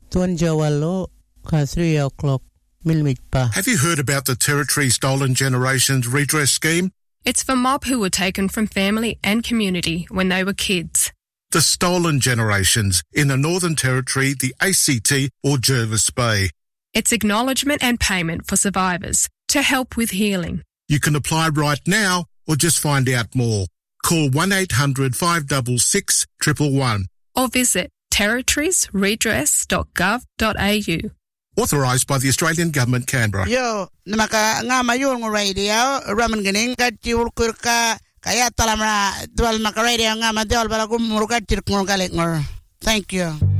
Tuanjawalo Kasri o'clock Milmitpa. Have you heard about the Territory Stolen Generations Redress Scheme? It's for mob who were taken from family and community when they were kids. The stolen generations in the Northern Territory, the ACT or Jervis Bay. It's acknowledgement and payment for survivors to help with healing. You can apply right now or just find out more. Call 1800 566 111. Or visit territoriesredress.gov.au. Authorised by the Australian Government, Canberra. Yo, namaka nga mayul ng radio, raman ganing ka tiwulkur ka, kaya talamra, dual maka radio nga madewal bala kumurka tirkung galing. Thank you.